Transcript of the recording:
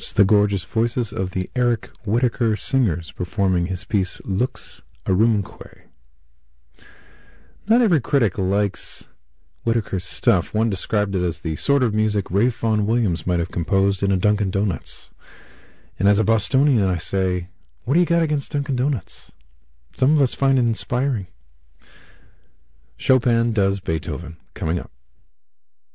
It's the gorgeous voices of the Eric Whitacre Singers performing his piece Lux Arumque. Not every critic likes Whitaker's stuff. One described it as the sort of music Ralph Vaughan Williams might have composed in a Dunkin' Donuts. And as a Bostonian, I say, what do you got against Dunkin' Donuts? Some of us find it inspiring. Chopin does Beethoven, coming up.